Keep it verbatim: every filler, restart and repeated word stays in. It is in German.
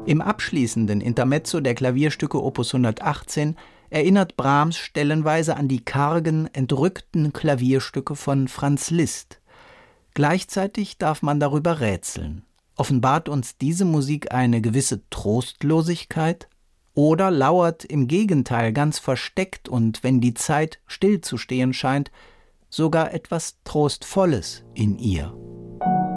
Im abschließenden Intermezzo der Klavierstücke Opus hundertachtzehn erinnert Brahms stellenweise an die kargen, entrückten Klavierstücke von Franz Liszt. Gleichzeitig darf man darüber rätseln. Offenbart uns diese Musik eine gewisse Trostlosigkeit? Oder lauert im Gegenteil ganz versteckt und, wenn die Zeit stillzustehen scheint, sogar etwas Trostvolles in ihr?